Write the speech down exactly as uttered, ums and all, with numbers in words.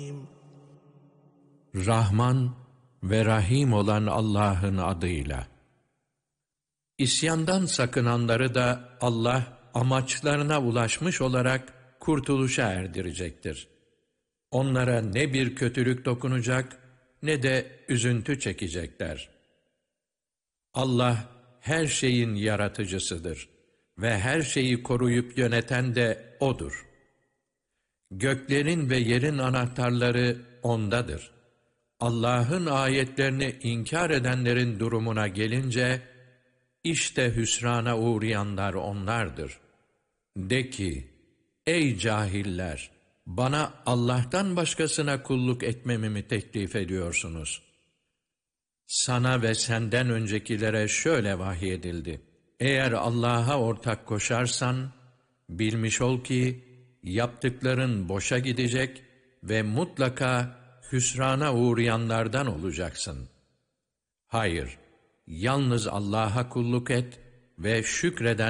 Rahman ve Rahim olan Allah'ın adıyla. İsyandan sakınanları da Allah amaçlarına ulaşmış olarak kurtuluşa erdirecektir. Onlara ne bir kötülük dokunacak ne de üzüntü çekecekler. Allah her şeyin yaratıcısıdır ve her şeyi koruyup yöneten de O'dur. Göklerin ve yerin anahtarları O'ndadır. Allah'ın ayetlerini inkar edenlerin durumuna gelince, işte hüsrana uğrayanlar onlardır. De ki, ey cahiller! Bana Allah'tan başkasına kulluk etmemi mi teklif ediyorsunuz? Sana ve senden öncekilere şöyle vahyedildi. Eğer Allah'a ortak koşarsan, bilmiş ol ki, yaptıkların boşa gidecek ve mutlaka hüsrana uğrayanlardan olacaksın. Hayır, yalnız Allah'a kulluk et ve şükreden